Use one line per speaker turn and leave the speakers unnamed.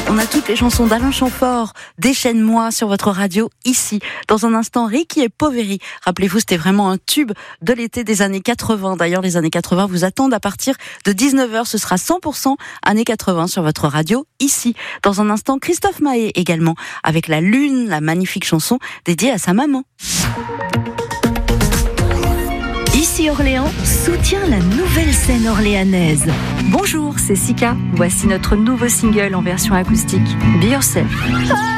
On a toutes les chansons d'Alain Chamfort, Déchaîne-moi sur votre radio, ici. Dans un instant, Ricky et Poveri. Rappelez-vous, c'était vraiment un tube de l'été des années 80. D'ailleurs, les années 80 vous attendent à partir de 19h. Ce sera 100% années 80 sur votre radio, ici. Dans un instant, Christophe Maé également, avec La Lune, la magnifique chanson dédiée à sa maman.
Ici Orléans soutient la nouvelle scène orléanaise. Bonjour, c'est Sika. Voici notre nouveau single en version acoustique, Be Yourself.